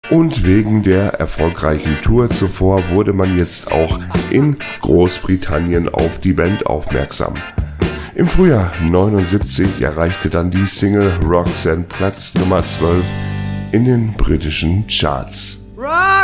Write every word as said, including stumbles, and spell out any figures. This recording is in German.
Und wegen der erfolgreichen Tour zuvor wurde man jetzt auch in Großbritannien auf die Band aufmerksam. Im Frühjahr neunundsiebzig erreichte dann die Single Roxanne Platz Nummer zwölf in den britischen Charts.